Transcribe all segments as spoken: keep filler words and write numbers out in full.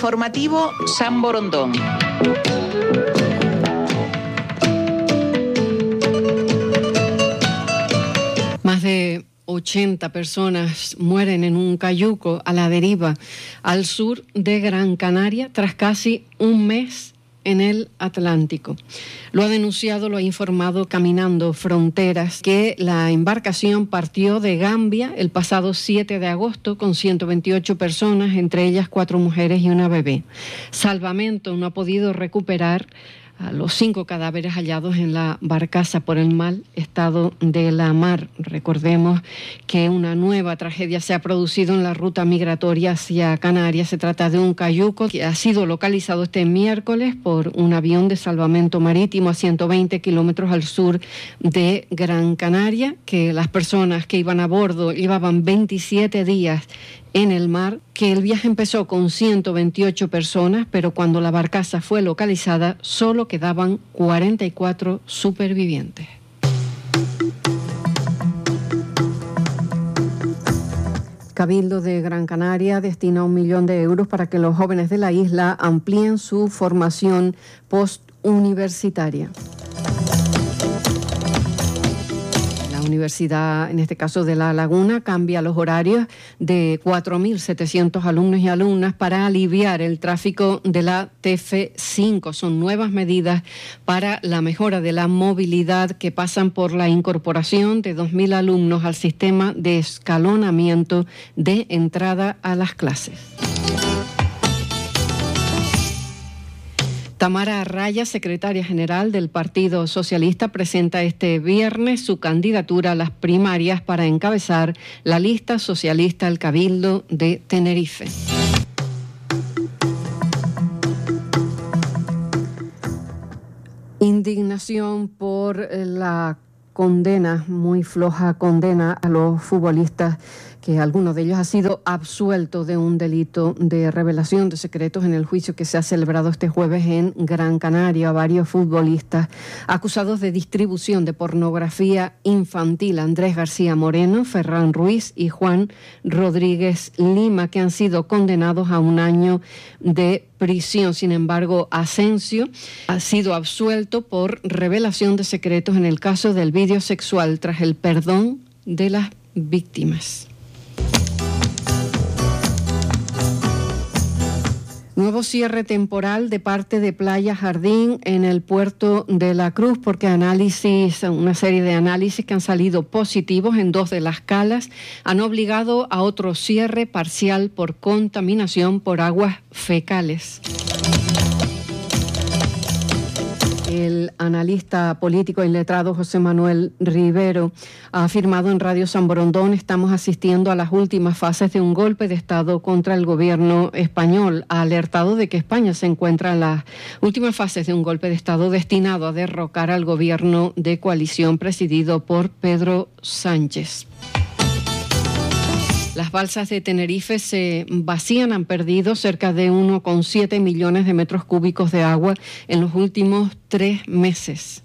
Informativo San Borondón. Más de ochenta personas mueren en un cayuco a la deriva al sur de Gran Canaria tras casi un mes en el Atlántico. Lo ha denunciado, lo ha informado Caminando Fronteras, que la embarcación partió de Gambia el pasado siete de agosto con ciento veintiocho personas, entre ellas cuatro mujeres y una bebé. Salvamento no ha podido recuperar a los cinco cadáveres hallados en la barcaza por el mal estado de la mar. Recordemos que una nueva tragedia se ha producido en la ruta migratoria hacia Canarias. Se trata de un cayuco que ha sido localizado este miércoles por un avión de salvamento marítimo a ciento veinte kilómetros al sur de Gran Canaria, que las personas que iban a bordo llevaban veintisiete días en el mar, que el viaje empezó con ciento veintiocho personas, pero cuando la barcaza fue localizada solo quedaban cuarenta y cuatro supervivientes. Cabildo de Gran Canaria destina un millón de euros para que los jóvenes de la isla amplíen su formación postuniversitaria. La Universidad, en este caso de La Laguna, cambia los horarios de cuatro mil setecientos alumnos y alumnas para aliviar el tráfico de la T F cinco. Son nuevas medidas para la mejora de la movilidad que pasan por la incorporación de dos mil alumnos al sistema de escalonamiento de entrada a las clases. Tamara Arraya, secretaria general del Partido Socialista, presenta este viernes su candidatura a las primarias para encabezar la lista socialista al Cabildo de Tenerife. Indignación por la condena, muy floja condena a los futbolistas, que algunos de ellos ha sido absuelto de un delito de revelación de secretos en el juicio que se ha celebrado este jueves en Gran Canaria. Varios futbolistas acusados de distribución de pornografía infantil, Andrés García Moreno, Ferran Ruiz y Juan Rodríguez Lima, que han sido condenados a un año de prisión. Sin embargo, Asensio ha sido absuelto por revelación de secretos en el caso del vídeo sexual tras el perdón de las víctimas. Nuevo cierre temporal de parte de Playa Jardín en el puerto de La Cruz, porque análisis, una serie de análisis que han salido positivos en dos de las calas han obligado a otro cierre parcial por contaminación por aguas fecales. El analista político y letrado José Manuel Rivero ha afirmado en Radio San Borondón: estamos asistiendo a las últimas fases de un golpe de Estado contra el gobierno español. Ha alertado de que España se encuentra en las últimas fases de un golpe de Estado destinado a derrocar al gobierno de coalición presidido por Pedro Sánchez. Las balsas de Tenerife se vacían, han perdido cerca de uno coma siete millones de metros cúbicos de agua en los últimos tres meses.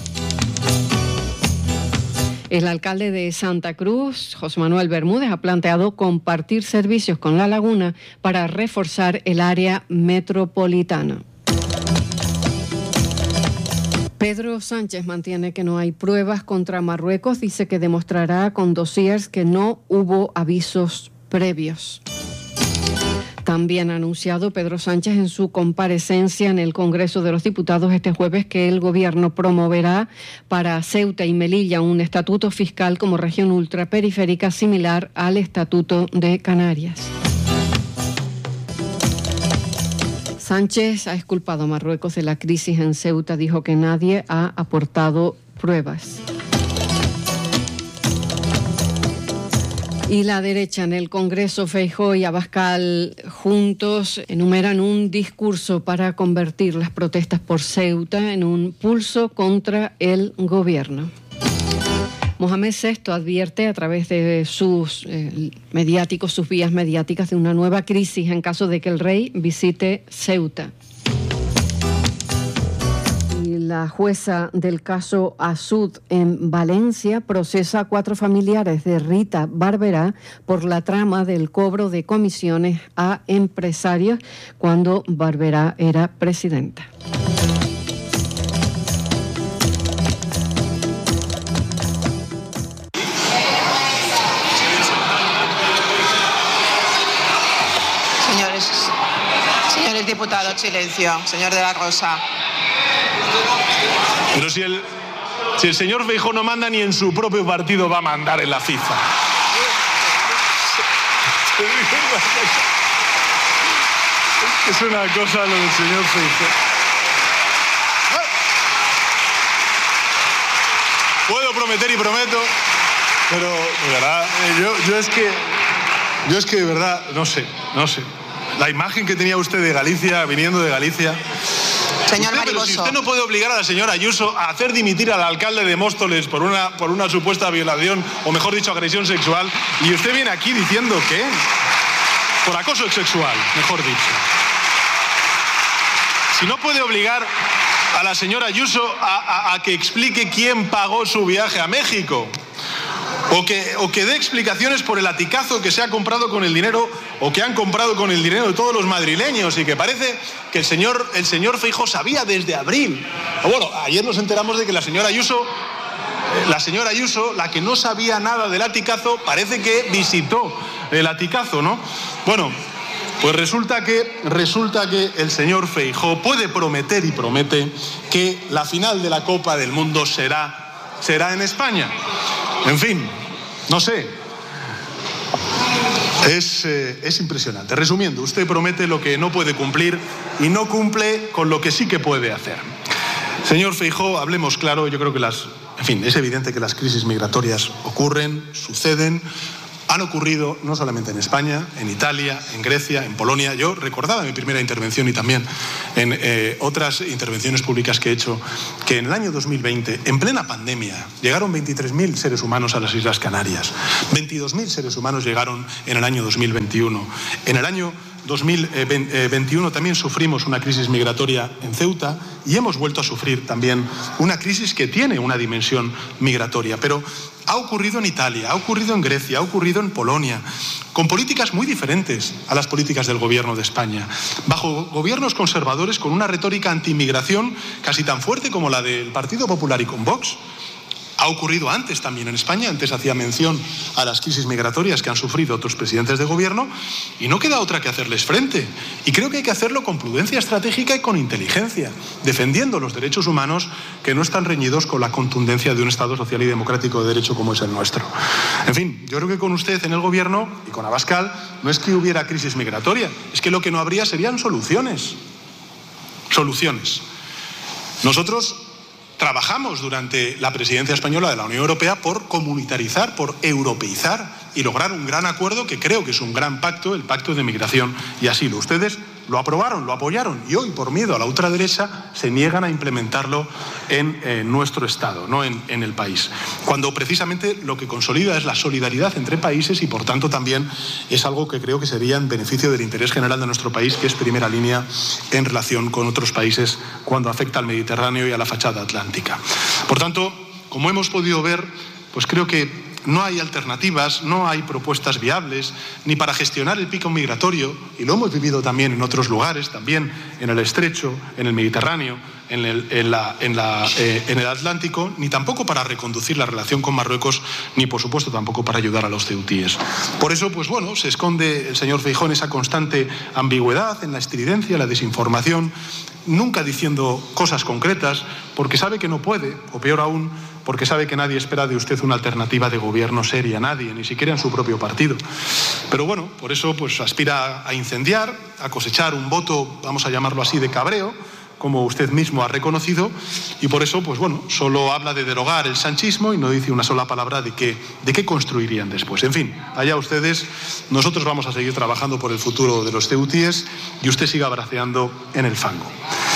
El alcalde de Santa Cruz, José Manuel Bermúdez, ha planteado compartir servicios con La Laguna para reforzar el área metropolitana. Pedro Sánchez mantiene que no hay pruebas contra Marruecos. Dice que demostrará con dossiers que no hubo avisos previos. También ha anunciado Pedro Sánchez en su comparecencia en el Congreso de los Diputados este jueves que el Gobierno promoverá para Ceuta y Melilla un estatuto fiscal como región ultraperiférica similar al Estatuto de Canarias. Sánchez ha exculpado a Marruecos de la crisis en Ceuta. Dijo que nadie ha aportado pruebas. Y la derecha en el Congreso, Feijóo y Abascal juntos enumeran un discurso para convertir las protestas por Ceuta en un pulso contra el gobierno. Mohamed sexto advierte a través de sus eh, mediáticos, sus vías mediáticas, de una nueva crisis en caso de que el rey visite Ceuta. Y La jueza del caso Asud en Valencia procesa a cuatro familiares de Rita Barberá por la trama del cobro de comisiones a empresarios cuando Barberá era presidenta. Señores, señores diputados, silencio. Señor de la Rosa. Pero si el, si el señor Feijóo no manda, ni en su propio partido va a mandar en la FIFA. Es una cosa lo del señor Feijóo. Puedo prometer y prometo, pero de verdad, yo, yo es que, yo es que de verdad, no sé, no sé. La imagen que tenía usted de Galicia, viniendo de Galicia. Señor usted, pero si usted no puede obligar a la señora Ayuso a hacer dimitir al alcalde de Móstoles por una, por una supuesta violación, o mejor dicho, agresión sexual, y usted viene aquí diciendo que por acoso sexual, mejor dicho. Si no puede obligar a la señora Ayuso a, a, a que explique quién pagó su viaje a México, o que, o que dé explicaciones por el aticazo que se ha comprado con el dinero, o que han comprado con el dinero de todos los madrileños, y que parece que el señor, el señor Feijóo sabía desde abril. Bueno, ayer nos enteramos de que la señora Ayuso, la señora Ayuso, la que no sabía nada del aticazo, parece que visitó el aticazo, ¿no? Bueno, pues resulta que, resulta que el señor Feijóo puede prometer y promete que la final de la Copa del Mundo será, será en España. En fin, no sé. Es, eh, es impresionante. Resumiendo, usted promete lo que no puede cumplir y no cumple con lo que sí que puede hacer. Señor Feijóo, hablemos claro. Yo creo que las... En fin, es evidente que las crisis migratorias ocurren, suceden. Han ocurrido no solamente en España, en Italia, en Grecia, en Polonia. Yo recordaba en mi primera intervención y también en eh, otras intervenciones públicas que he hecho que en el año dos mil veinte, en plena pandemia, llegaron veintitrés mil seres humanos a las Islas Canarias. veintidós mil seres humanos llegaron en el año dos mil veintiuno. En el año dos mil veintiuno también sufrimos una crisis migratoria en Ceuta y hemos vuelto a sufrir también una crisis que tiene una dimensión migratoria. Pero ha ocurrido en Italia, ha ocurrido en Grecia, ha ocurrido en Polonia, con políticas muy diferentes a las políticas del gobierno de España, bajo gobiernos conservadores con una retórica anti-inmigración casi tan fuerte como la del Partido Popular y con Vox. Ha ocurrido antes también en España, antes hacía mención a las crisis migratorias que han sufrido otros presidentes de gobierno y no queda otra que hacerles frente. Y creo que hay que hacerlo con prudencia estratégica y con inteligencia, defendiendo los derechos humanos que no están reñidos con la contundencia de un Estado social y democrático de derecho como es el nuestro. En fin, yo creo que con usted en el gobierno y con Abascal no es que hubiera crisis migratoria, es que lo que no habría serían soluciones. Soluciones. Nosotros trabajamos durante la presidencia española de la Unión Europea por comunitarizar, por europeizar y lograr un gran acuerdo que creo que es un gran pacto, el pacto de migración y asilo. Ustedes lo aprobaron, lo apoyaron y hoy, por miedo a la ultraderecha, se niegan a implementarlo en eh, nuestro Estado, no en, en el país. Cuando precisamente lo que consolida es la solidaridad entre países y, por tanto, también es algo que creo que sería en beneficio del interés general de nuestro país, que es primera línea en relación con otros países cuando afecta al Mediterráneo y a la fachada atlántica. Por tanto, como hemos podido ver, pues creo que no hay alternativas, no hay propuestas viables, ni para gestionar el pico migratorio, y lo hemos vivido también en otros lugares, también en el Estrecho, en el Mediterráneo, en el, en la, en la, eh, en el Atlántico, ni tampoco para reconducir la relación con Marruecos, ni por supuesto tampoco para ayudar a los ceutíes. Por eso, pues bueno, se esconde el señor Feijóo en esa constante ambigüedad, en la estridencia, la desinformación, nunca diciendo cosas concretas, porque sabe que no puede, o peor aún, porque sabe que nadie espera de usted una alternativa de gobierno seria, nadie, ni siquiera en su propio partido. Pero bueno, por eso pues aspira a incendiar, a cosechar un voto, vamos a llamarlo así, de cabreo, como usted mismo ha reconocido, y por eso, pues bueno, solo habla de derogar el sanchismo y no dice una sola palabra de qué, de qué construirían después. En fin, allá ustedes, nosotros vamos a seguir trabajando por el futuro de los ceutíes y usted siga braceando en el fango.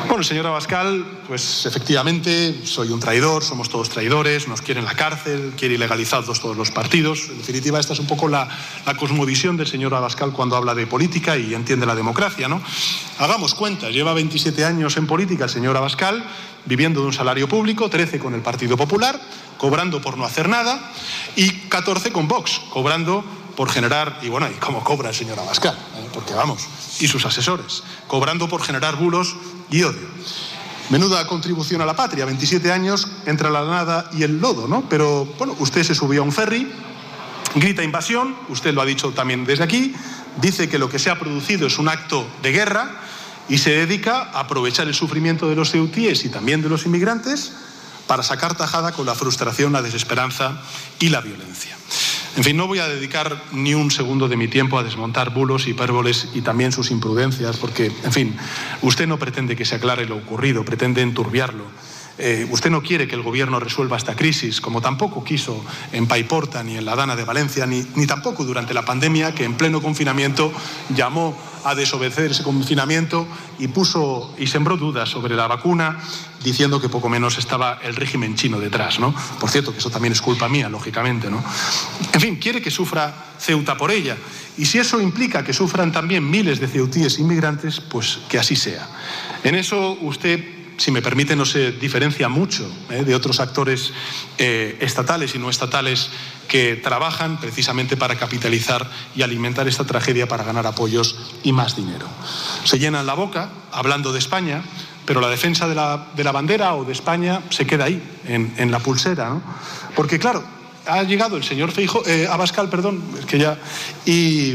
Bueno, señor Abascal, pues efectivamente soy un traidor, somos todos traidores, nos quiere en la cárcel, quiere ilegalizados todos los partidos. En definitiva, esta es un poco la, la cosmovisión del señor Abascal cuando habla de política y entiende la democracia, ¿no? Hagamos cuentas, lleva veintisiete años en política el señor Abascal, viviendo de un salario público, trece con el Partido Popular, cobrando por no hacer nada, y catorce con Vox, cobrando por generar, y bueno, ¿y cómo cobra el señor Abascal? ¿Eh? Porque vamos, y sus asesores, cobrando por generar bulos y odio. Menuda contribución a la patria, veintisiete años entre la nada y el lodo, ¿no? Pero, bueno, usted se subió a un ferry, grita invasión, usted lo ha dicho también desde aquí, dice que lo que se ha producido es un acto de guerra y se dedica a aprovechar el sufrimiento de los ceutíes y también de los inmigrantes para sacar tajada con la frustración, la desesperanza y la violencia. En fin, no voy a dedicar ni un segundo de mi tiempo a desmontar bulos, hipérboles y también sus imprudencias, porque, en fin, usted no pretende que se aclare lo ocurrido, pretende enturbiarlo. Eh, usted no quiere que el gobierno resuelva esta crisis, como tampoco quiso en Paiporta ni en la Dana de Valencia, ni, ni tampoco durante la pandemia, que en pleno confinamiento llamó a desobedecer ese confinamiento y puso y sembró dudas sobre la vacuna, diciendo que poco menos estaba el régimen chino detrás, ¿no? Por cierto, que eso también es culpa mía, lógicamente, ¿no? En fin, quiere que sufra Ceuta por ella. Y si eso implica que sufran también miles de ceutíes inmigrantes, pues que así sea. En eso usted, si me permite, no se diferencia mucho ¿eh? de otros actores eh, estatales y no estatales que trabajan precisamente para capitalizar y alimentar esta tragedia para ganar apoyos y más dinero. Se llenan la boca hablando de España, pero la defensa de la, de la bandera o de España se queda ahí, en, en la pulsera, ¿no? Porque, claro, ha llegado el señor Feijóo, eh, Abascal, perdón, es que ya, y,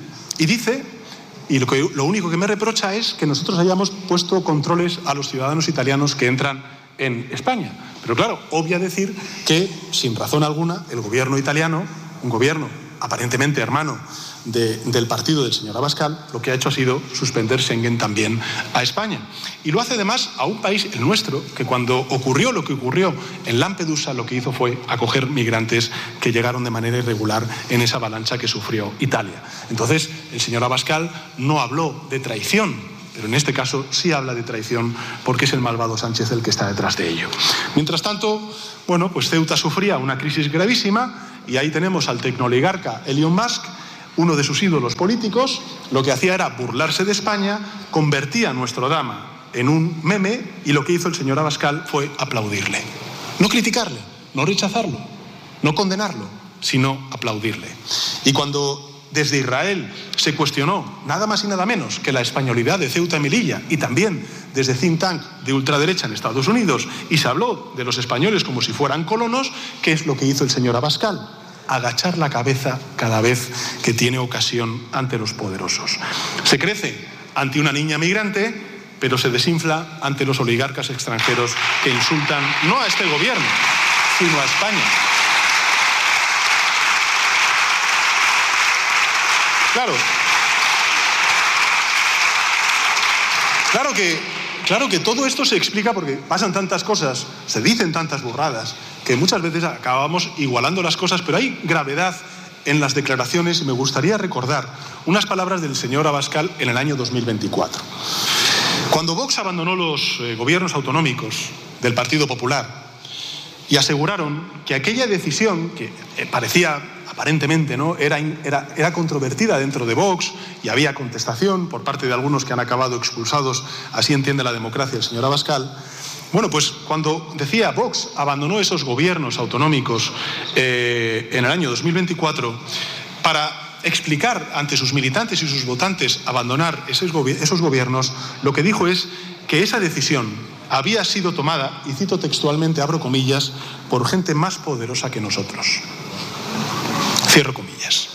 y dice... Y lo, que, lo único que me reprocha es que nosotros hayamos puesto controles a los ciudadanos italianos que entran en España. Pero claro, obvia decir que, sin razón alguna, el gobierno italiano, un gobierno aparentemente hermano de, del partido del señor Abascal, lo que ha hecho ha sido suspender Schengen también a España. Y lo hace además a un país, el nuestro, que cuando ocurrió lo que ocurrió en Lampedusa, lo que hizo fue acoger migrantes que llegaron de manera irregular en esa avalancha que sufrió Italia. Entonces, el señor Abascal no habló de traición, pero en este caso sí habla de traición porque es el malvado Sánchez el que está detrás de ello. Mientras tanto, bueno, pues Ceuta sufría una crisis gravísima y ahí tenemos al tecnooligarca Elon Musk, uno de sus ídolos políticos, lo que hacía era burlarse de España, convertía a nuestro Dama en un meme y lo que hizo el señor Abascal fue aplaudirle. No criticarle, no rechazarlo, no condenarlo, sino aplaudirle. Y cuando desde Israel se cuestionó nada más y nada menos que la españolidad de Ceuta y Melilla y también desde think tank de ultraderecha en Estados Unidos y se habló de los españoles como si fueran colonos, ¿qué es lo que hizo el señor Abascal? Agachar la cabeza cada vez que tiene ocasión ante los poderosos. Se crece ante una niña migrante, pero se desinfla ante los oligarcas extranjeros que insultan no a este gobierno, sino a España. Claro, claro que, claro que todo esto se explica porque pasan tantas cosas, se dicen tantas burradas, que muchas veces acabamos igualando las cosas, pero hay gravedad en las declaraciones y me gustaría recordar unas palabras del señor Abascal en el año dos mil veinticuatro. Cuando Vox abandonó los eh, gobiernos autonómicos del Partido Popular y aseguraron que aquella decisión, que eh, parecía aparentemente no era, era, era controvertida dentro de Vox y había contestación por parte de algunos que han acabado expulsados, así entiende la democracia el señor Abascal. Bueno, pues cuando decía Vox abandonó esos gobiernos autonómicos eh, en el año dos mil veinticuatro para explicar ante sus militantes y sus votantes abandonar esos, gobi- esos gobiernos, lo que dijo es que esa decisión había sido tomada, y cito textualmente, abro comillas, por gente más poderosa que nosotros. Cierro comillas.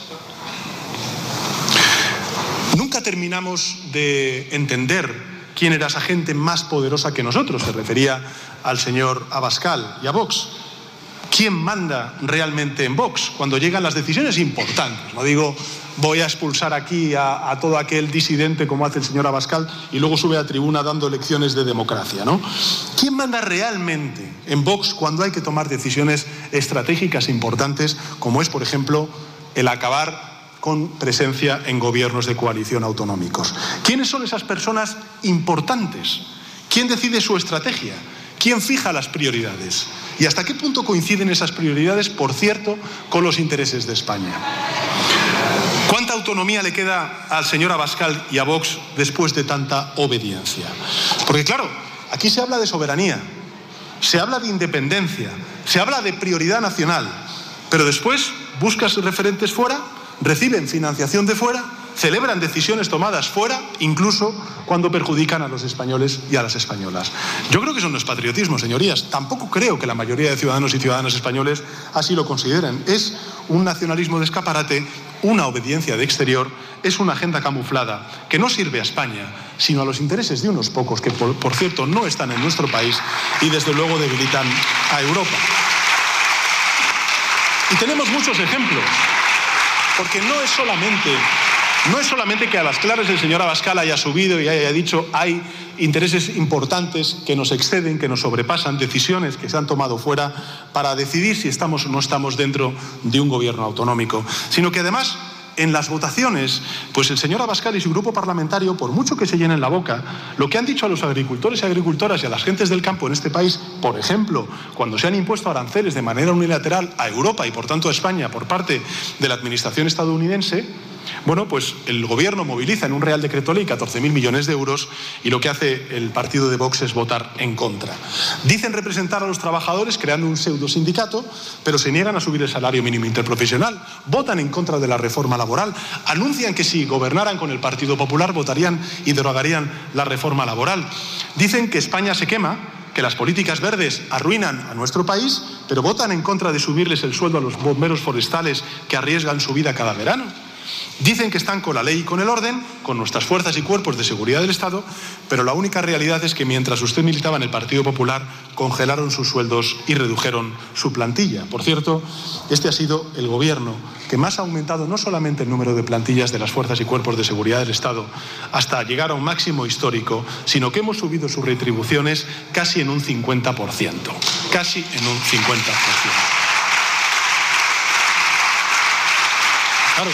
Nunca terminamos de entender quién era esa gente más poderosa que nosotros. Se refería al señor Abascal y a Vox. ¿Quién manda realmente en Vox cuando llegan las decisiones importantes? No digo voy a expulsar aquí a, a todo aquel disidente como hace el señor Abascal y luego sube a tribuna dando lecciones de democracia, ¿no? ¿Quién manda realmente en Vox cuando hay que tomar decisiones estratégicas importantes como es, por ejemplo, el acabar con presencia en gobiernos de coalición autonómicos? ¿Quiénes son esas personas importantes ¿Quién decide su estrategia? ¿Quién fija las prioridades? ¿Y hasta qué punto coinciden esas prioridades, por cierto, con los intereses de España? ¿Cuánta autonomía le queda al señor Abascal y a Vox después de tanta obediencia? Porque claro, aquí se habla de soberanía, se habla de independencia, se habla de prioridad nacional, pero después buscas referentes fuera, reciben financiación de fuera, celebran decisiones tomadas fuera, incluso cuando perjudican a los españoles y a las españolas. Yo creo que eso no es patriotismo, señorías. Tampoco creo que la mayoría de ciudadanos y ciudadanas españoles así lo consideren. Es un nacionalismo de escaparate, una obediencia de exterior, es una agenda camuflada que no sirve a España, sino a los intereses de unos pocos que, por, por cierto, no están en nuestro país y desde luego debilitan a Europa. Y tenemos muchos ejemplos, porque no es solamente... No es solamente que a las claras el señor Abascal haya subido y haya dicho hay intereses importantes que nos exceden, que nos sobrepasan, decisiones que se han tomado fuera para decidir si estamos o no estamos dentro de un gobierno autonómico, sino que además en las votaciones, pues el señor Abascal y su grupo parlamentario, por mucho que se llenen la boca, lo que han dicho a los agricultores y agricultoras y a las gentes del campo en este país, por ejemplo, cuando se han impuesto aranceles de manera unilateral a Europa y por tanto a España por parte de la administración estadounidense, bueno, pues el gobierno moviliza en un Real Decreto Ley catorce mil millones de euros y lo que hace el partido de Vox es votar en contra. Dicen representar a los trabajadores creando un pseudo sindicato, pero se niegan a subir el salario mínimo interprofesional, votan en contra de la reforma laboral, anuncian que si gobernaran con el Partido Popular votarían y derogarían la reforma laboral. Dicen que España se quema, que las políticas verdes arruinan a nuestro país, pero votan en contra de subirles el sueldo a los bomberos forestales que arriesgan su vida cada verano. Dicen que están con la ley y con el orden, con nuestras fuerzas y cuerpos de seguridad del Estado, pero la única realidad es que mientras usted militaba en el Partido Popular, congelaron sus sueldos y redujeron su plantilla. Por cierto, este ha sido el gobierno que más ha aumentado no solamente el número de plantillas de las fuerzas y cuerpos de seguridad del Estado hasta llegar a un máximo histórico, sino que hemos subido sus retribuciones casi en un cincuenta por ciento. Casi en un cincuenta por ciento. Claro.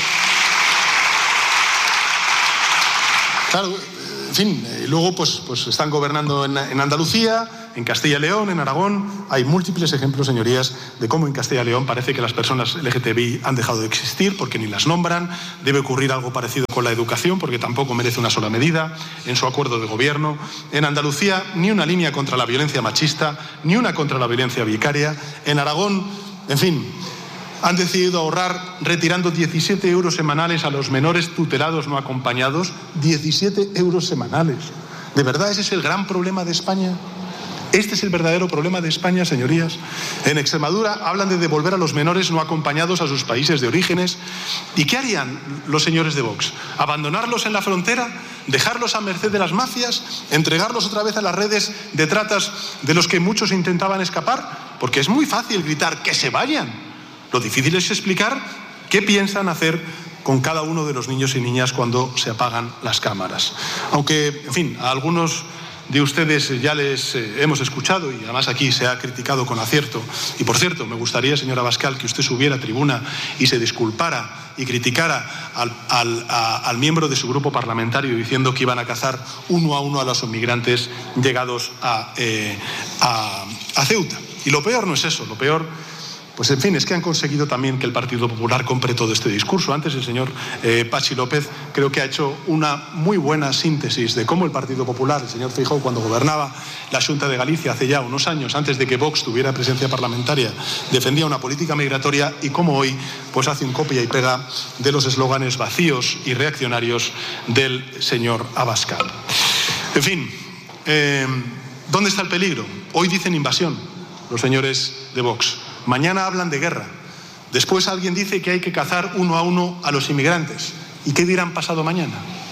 Claro, en fin, eh, luego pues, pues están gobernando en, en Andalucía, en Castilla y León, en Aragón. Hay múltiples ejemplos, señorías, de cómo en Castilla y León parece que las personas L G T B I han dejado de existir porque ni las nombran. Debe ocurrir algo parecido con la educación porque tampoco merece una sola medida en su acuerdo de gobierno. En Andalucía, ni una línea contra la violencia machista, ni una contra la violencia vicaria. En Aragón, en fin... han decidido ahorrar retirando diecisiete euros semanales a los menores tutelados no acompañados. diecisiete euros semanales. ¿De verdad ese es el gran problema de España? ¿Este es el verdadero problema de España, señorías? En Extremadura hablan de devolver a los menores no acompañados a sus países de orígenes. ¿Y qué harían los señores de Vox? ¿Abandonarlos en la frontera? ¿Dejarlos a merced de las mafias? ¿Entregarlos otra vez a las redes de tratas de los que muchos intentaban escapar? Porque es muy fácil gritar que se vayan. Lo difícil es explicar qué piensan hacer con cada uno de los niños y niñas cuando se apagan las cámaras. Aunque, en fin, a algunos de ustedes ya les eh, hemos escuchado y además aquí se ha criticado con acierto. Y por cierto, me gustaría, señora Abascal, que usted subiera a tribuna y se disculpara y criticara al, al, a, al miembro de su grupo parlamentario diciendo que iban a cazar uno a uno a los inmigrantes llegados a, eh, a, a Ceuta. Y lo peor no es eso, lo peor... Pues en fin, es que han conseguido también que el Partido Popular compre todo este discurso. Antes el señor eh, Patxi López creo que ha hecho una muy buena síntesis de cómo el Partido Popular, el señor Feijóo, cuando gobernaba la Xunta de Galicia hace ya unos años, antes de que Vox tuviera presencia parlamentaria, defendía una política migratoria y cómo hoy pues hace un copia y pega de los eslóganes vacíos y reaccionarios del señor Abascal. En fin, eh, ¿dónde está el peligro? Hoy dicen invasión los señores de Vox. Mañana hablan de guerra. Después alguien dice que hay que cazar uno a uno a los inmigrantes. ¿Y qué dirán pasado mañana?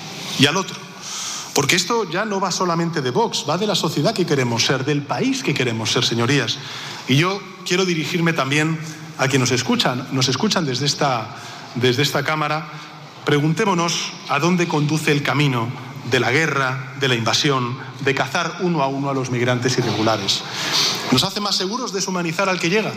Y al otro. Porque esto ya no va solamente de Vox, va de la sociedad que queremos ser, del país que queremos ser, señorías. Y yo quiero dirigirme también a quienes nos escuchan, nos escuchan desde esta, desde esta Cámara. Preguntémonos a dónde conduce el camino de la guerra, de la invasión, de cazar uno a uno a los migrantes irregulares. ¿Nos hace más seguros deshumanizar al que llega?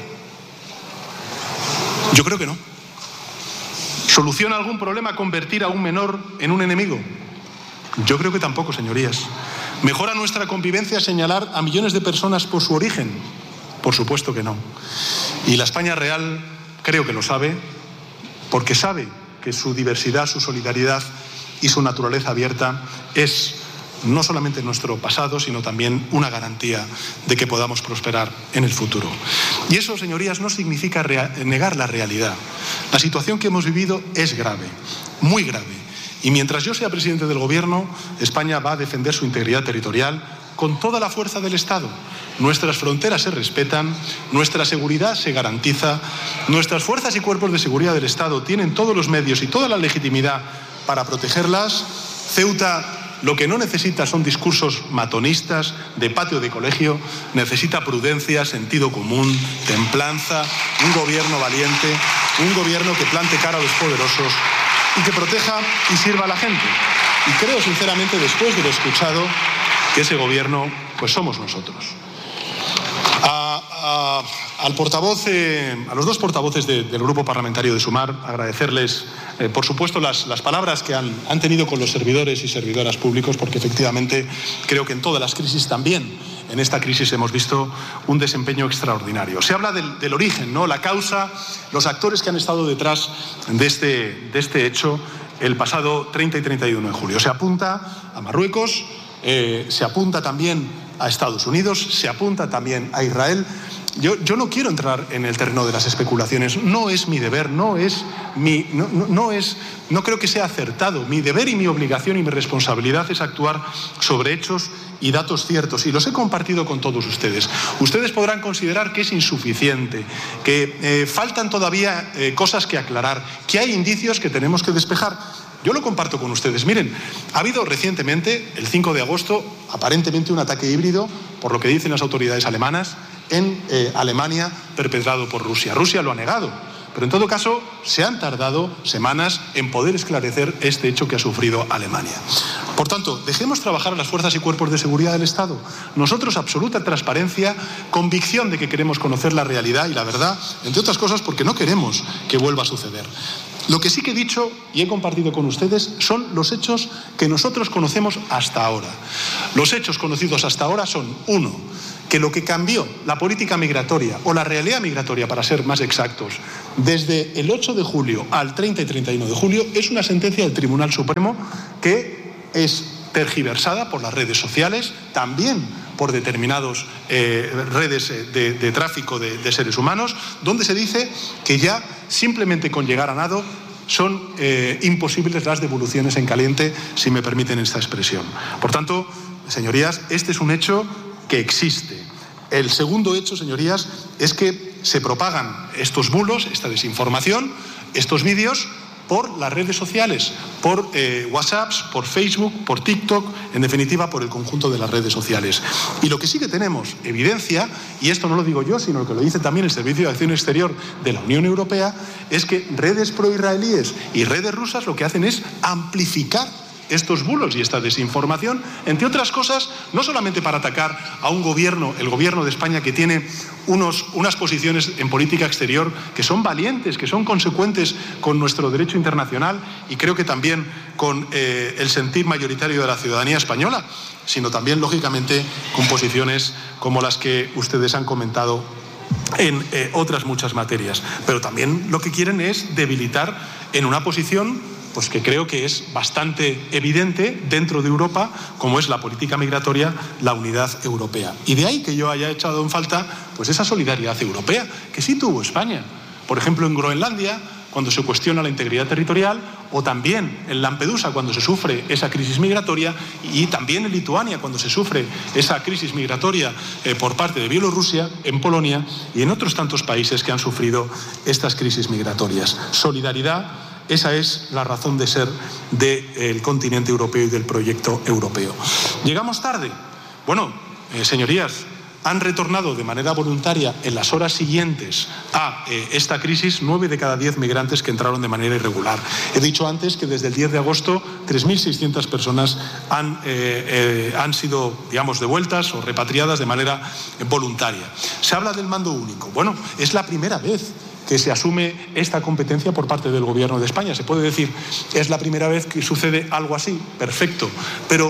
Yo creo que no. ¿Soluciona algún problema convertir a un menor en un enemigo? Yo creo que tampoco, señorías. ¿Mejora nuestra convivencia señalar a millones de personas por su origen? Por supuesto que no. Y la España real creo que lo sabe, porque sabe que su diversidad, su solidaridad y su naturaleza abierta es no solamente nuestro pasado, sino también una garantía de que podamos prosperar en el futuro. Y eso, señorías, no significa negar la realidad. La situación que hemos vivido es grave, muy grave. Y mientras yo sea presidente del Gobierno, España va a defender su integridad territorial con toda la fuerza del Estado. Nuestras fronteras se respetan, nuestra seguridad se garantiza, nuestras fuerzas y cuerpos de seguridad del Estado tienen todos los medios y toda la legitimidad para protegerlas. Ceuta lo que no necesita son discursos matonistas de patio de colegio, necesita prudencia, sentido común, templanza, un gobierno valiente, un gobierno que plante cara a los poderosos y que proteja y sirva a la gente. Y creo sinceramente, después de lo escuchado, que ese gobierno pues somos nosotros. A, a, al portavoz, eh, a los dos portavoces de, del Grupo Parlamentario de Sumar, agradecerles, eh, por supuesto, las, las palabras que han, han tenido con los servidores y servidoras públicos, porque efectivamente creo que en todas las crisis también, en esta crisis hemos visto un desempeño extraordinario. Se habla del, del origen, ¿no? La causa, los actores que han estado detrás de este, de este hecho el pasado treinta y treinta y uno de julio. Se apunta a Marruecos, eh, se apunta también a Estados Unidos, se apunta también a Israel. Yo, yo no quiero entrar en el terreno de las especulaciones, no es mi deber, no es mi, no, no, no es, no creo que sea acertado. Mi deber y mi obligación y mi responsabilidad es actuar sobre hechos y datos ciertos, y los he compartido con todos ustedes. Ustedes podrán considerar que es insuficiente, que eh, faltan todavía eh, cosas que aclarar, que hay indicios que tenemos que despejar. Yo lo comparto con ustedes. Miren, ha habido recientemente, el cinco de agosto, aparentemente un ataque híbrido, por lo que dicen las autoridades alemanas, en eh, Alemania, perpetrado por Rusia. Rusia lo ha negado, pero en todo caso se han tardado semanas en poder esclarecer este hecho que ha sufrido Alemania. Por tanto, dejemos trabajar a las fuerzas y cuerpos de seguridad del Estado. Nosotros, absoluta transparencia, convicción de que queremos conocer la realidad y la verdad, entre otras cosas porque no queremos que vuelva a suceder. Lo que sí que he dicho y he compartido con ustedes son los hechos que nosotros conocemos hasta ahora. Los hechos conocidos hasta ahora son, uno, que lo que cambió la política migratoria, o la realidad migratoria para ser más exactos, desde el ocho de julio al treinta y treinta y uno de julio, es una sentencia del Tribunal Supremo que es tergiversada por las redes sociales, también por determinadas eh, redes de, de tráfico de, de seres humanos, donde se dice que ya simplemente con llegar a nado son eh, imposibles las devoluciones en caliente, si me permiten esta expresión. Por tanto, señorías, este es un hecho que existe. El segundo hecho, señorías, es que se propagan estos bulos, esta desinformación, estos vídeos por las redes sociales, por eh, WhatsApps, por Facebook, por TikTok, en definitiva por el conjunto de las redes sociales. Y lo que sí que tenemos evidencia, y esto no lo digo yo, sino que lo dice también el Servicio de Acción Exterior de la Unión Europea, es que redes proisraelíes y redes rusas lo que hacen es amplificar estos bulos y esta desinformación, entre otras cosas, no solamente para atacar a un gobierno, el gobierno de España, que tiene unos, unas posiciones en política exterior que son valientes, que son consecuentes con nuestro derecho internacional y creo que también con eh, el sentir mayoritario de la ciudadanía española, sino también, lógicamente, con posiciones como las que ustedes han comentado en eh, otras muchas materias. Pero también lo que quieren es debilitar en una posición pues que creo que es bastante evidente dentro de Europa, como es la política migratoria, la unidad europea. Y de ahí que yo haya echado en falta pues esa solidaridad europea que sí tuvo España. Por ejemplo, en Groenlandia, cuando se cuestiona la integridad territorial, o también en Lampedusa, cuando se sufre esa crisis migratoria, y también en Lituania, cuando se sufre esa crisis migratoria eh, por parte de Bielorrusia, en Polonia y en otros tantos países que han sufrido estas crisis migratorias. Solidaridad. Esa es la razón de ser del continente europeo y del proyecto europeo. ¿Llegamos tarde? Bueno, eh, señorías, han retornado de manera voluntaria en las horas siguientes a eh, esta crisis nueve de cada diez migrantes que entraron de manera irregular. He dicho antes que desde el diez de agosto tres mil seiscientas personas han, eh, eh, han sido, digamos, devueltas o repatriadas de manera eh, voluntaria. Se habla del mando único. Bueno, es la primera vez que se asume esta competencia por parte del Gobierno de España. Se puede decir, es la primera vez que sucede algo así, perfecto, pero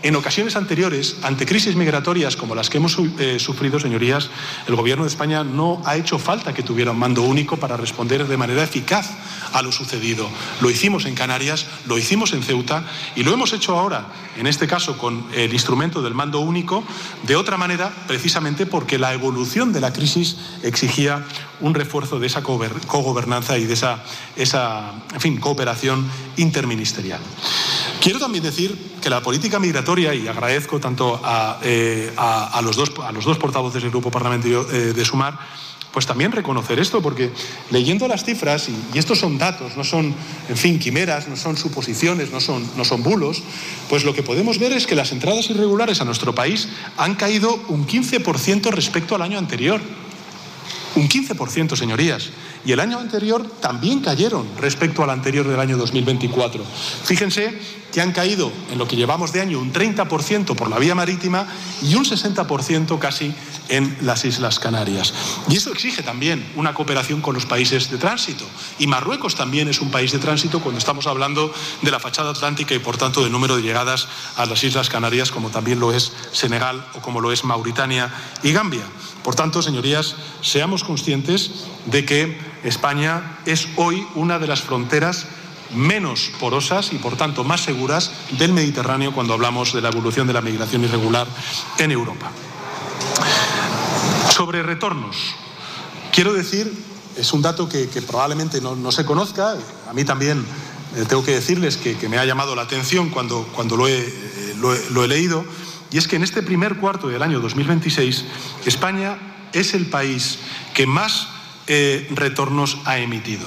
En ocasiones anteriores, ante crisis migratorias como las que hemos eh, sufrido, señorías, el Gobierno de España no ha hecho falta que tuviera un mando único para responder de manera eficaz a lo sucedido. Lo hicimos en Canarias, lo hicimos en Ceuta y lo hemos hecho ahora, en este caso con el instrumento del mando único, de otra manera, precisamente porque la evolución de la crisis exigía un refuerzo de esa cogobernanza y de esa, esa en fin, cooperación interministerial. Quiero también decir que la política migratoria, y agradezco tanto a, eh, a, a, los, dos, a los dos portavoces del Grupo Parlamentario eh, de Sumar, pues también reconocer esto, porque leyendo las cifras, y, y estos son datos, no son, en fin, quimeras, no son suposiciones, no son, no son bulos, pues lo que podemos ver es que las entradas irregulares a nuestro país han caído un quince por ciento respecto al año anterior. Un quince por ciento, señorías. Y el año anterior también cayeron respecto al anterior del año dos mil veinticuatro. Fíjense que han caído en lo que llevamos de año un treinta por ciento por la vía marítima y un sesenta por ciento casi en las Islas Canarias. Y eso exige también una cooperación con los países de tránsito. Y Marruecos también es un país de tránsito cuando estamos hablando de la fachada atlántica y, por tanto, del número de llegadas a las Islas Canarias, como también lo es Senegal o como lo es Mauritania y Gambia. Por tanto, señorías, seamos conscientes de que España es hoy una de las fronteras menos porosas y, por tanto, más seguras del Mediterráneo cuando hablamos de la evolución de la migración irregular en Europa. Sobre retornos, quiero decir, es un dato que, que probablemente no, no se conozca, a mí también eh, tengo que decirles que, que me ha llamado la atención cuando, cuando lo, he, eh, lo, he, lo he leído, y es que en este primer cuarto del año dos mil veintiséis, España es el país que más eh, retornos ha emitido.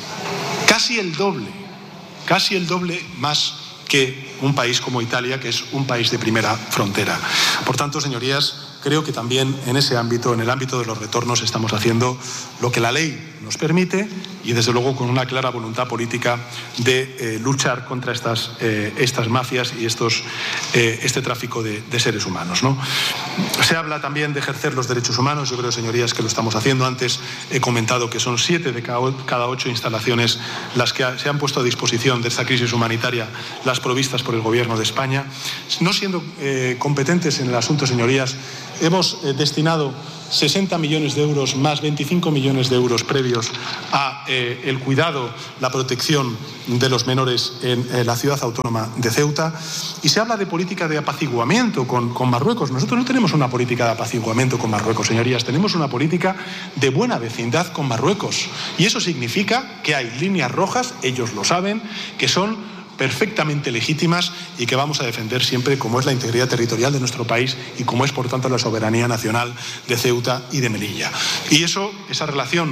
Casi el doble, casi el doble más que un país como Italia, que es un país de primera frontera. Por tanto, señorías, creo que también en ese ámbito, en el ámbito de los retornos, estamos haciendo lo que la ley nos permite y, desde luego, con una clara voluntad política de eh, luchar contra estas, eh, estas mafias y estos, eh, este tráfico de, de seres humanos, ¿no? Se habla también de ejercer los derechos humanos. Yo creo, señorías, que lo estamos haciendo. Antes he comentado que son siete de cada ocho instalaciones las que se han puesto a disposición de esta crisis humanitaria, las provistas por el Gobierno de España. No siendo eh, competentes en el asunto, señorías, hemos eh, destinado sesenta millones de euros más veinticinco millones de euros previos a eh, el cuidado, la protección de los menores en eh, la ciudad autónoma de Ceuta. Y se habla de política de apaciguamiento con, con Marruecos. Nosotros no tenemos una política de apaciguamiento con Marruecos, señorías. Tenemos una política de buena vecindad con Marruecos. Y eso significa que hay líneas rojas, ellos lo saben, que son perfectamente legítimas y que vamos a defender siempre, como es la integridad territorial de nuestro país y como es, por tanto, la soberanía nacional de Ceuta y de Melilla. Y eso, esa relación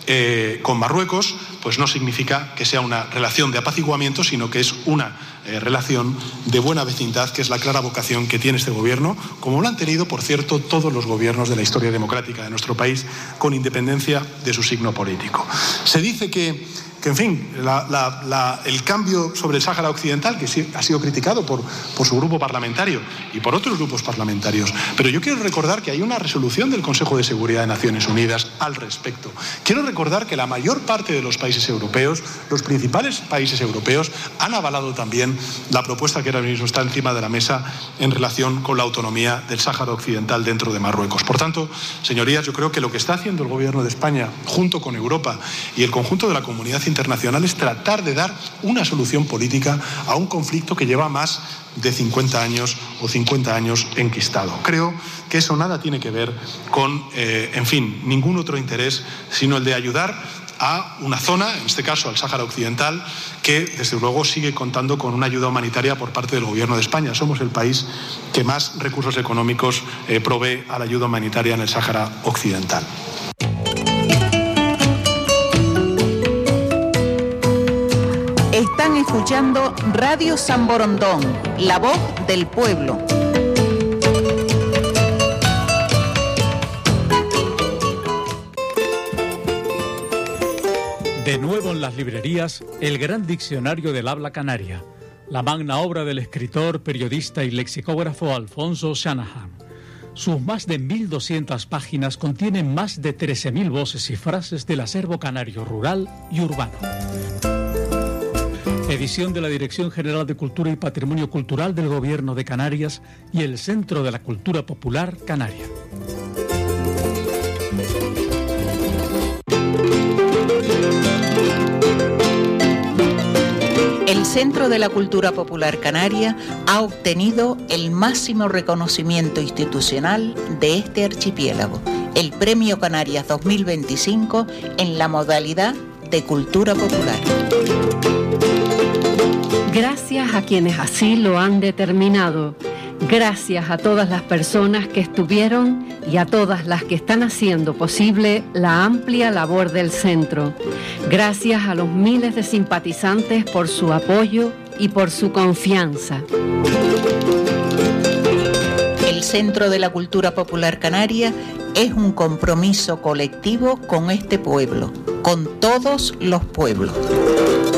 eh, con Marruecos, pues no significa que sea una relación de apaciguamiento, sino que es una eh, relación de buena vecindad, que es la clara vocación que tiene este Gobierno, como lo han tenido, por cierto, todos los gobiernos de la historia democrática de nuestro país, con independencia de su signo político. Se dice que que, en fin, la, la, la, el cambio sobre el Sáhara Occidental, que sí, ha sido criticado por, por su grupo parlamentario y por otros grupos parlamentarios. Pero yo quiero recordar que hay una resolución del Consejo de Seguridad de Naciones Unidas al respecto. Quiero recordar que la mayor parte de los países europeos, los principales países europeos, han avalado también la propuesta que ahora mismo está encima de la mesa en relación con la autonomía del Sáhara Occidental dentro de Marruecos. Por tanto, señorías, yo creo que lo que está haciendo el Gobierno de España, junto con Europa y el conjunto de la comunidad internacional, es tratar de dar una solución política a un conflicto que lleva más de cincuenta años o cincuenta años enquistado. Creo que eso nada tiene que ver con, eh, en fin, ningún otro interés, sino el de ayudar a una zona, en este caso al Sáhara Occidental, que desde luego sigue contando con una ayuda humanitaria por parte del Gobierno de España. Somos el país que más recursos económicos eh, provee a la ayuda humanitaria en el Sáhara Occidental. Están escuchando Radio San Borondón, la voz del pueblo. De nuevo en las librerías, el gran diccionario del habla canaria, la magna obra del escritor, periodista y lexicógrafo Alfonso Shanahan. Sus más de mil doscientas páginas contienen más de trece mil voces y frases del acervo canario rural y urbano. Edición de la Dirección General de Cultura y Patrimonio Cultural del Gobierno de Canarias y el Centro de la Cultura Popular Canaria. El Centro de la Cultura Popular Canaria ha obtenido el máximo reconocimiento institucional de este archipiélago, el Premio Canarias dos mil veinticinco en la modalidad de Cultura Popular. Gracias a quienes así lo han determinado. Gracias a todas las personas que estuvieron y a todas las que están haciendo posible la amplia labor del centro. Gracias a los miles de simpatizantes por su apoyo y por su confianza. El Centro de la Cultura Popular Canaria es un compromiso colectivo con este pueblo, con todos los pueblos.